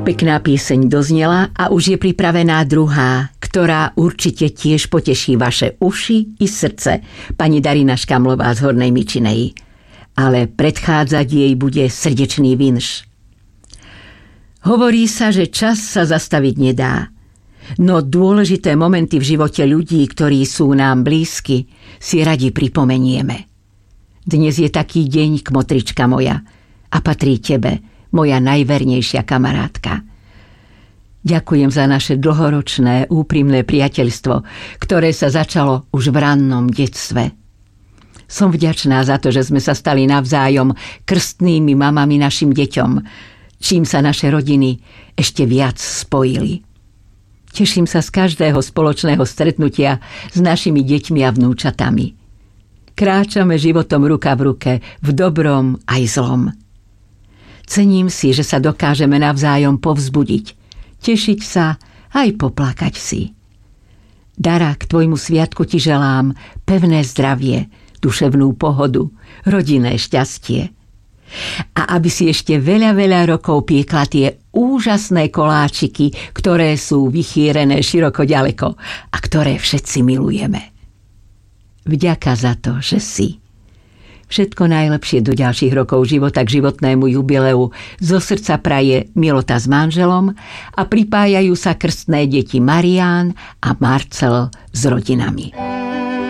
Pekná pieseň doznela a už je pripravená druhá, ktorá určite tiež poteší vaše uši i srdce, pani Darina Škamlová z Hornej Mičinej. Ale predchádzať jej bude srdečný vinš. Hovorí sa, že čas sa zastaviť nedá. No dôležité momenty v živote ľudí, ktorí sú nám blízky, si radi pripomenieme. Dnes je taký deň, kmotrička moja, a patrí tebe, moja najvernejšia kamarátka. Ďakujem za naše dlhoročné, úprimné priateľstvo, ktoré sa začalo už v rannom detstve. Som vďačná za to, že sme sa stali navzájom krstnými mamami našim deťom, čím sa naše rodiny ešte viac spojili. Teším sa z každého spoločného stretnutia s našimi deťmi a vnúčatami. Kráčame životom ruka v ruke, v dobrom aj zlom. Cením si, že sa dokážeme navzájom povzbudiť, tešiť sa aj poplakať si. Dara, k tvojmu sviatku ti želám pevné zdravie, duševnú pohodu, rodinné šťastie. A aby si ešte veľa rokov piekla tie úžasné koláčiky, ktoré sú vychýrené široko ďaleko a ktoré všetci milujeme. Vďaka za to, že si. Všetko najlepšie do ďalších rokov života k životnému jubileu zo srdca praje Milota s manželom a pripájajú sa krstné deti Marián a Marcel s rodinami.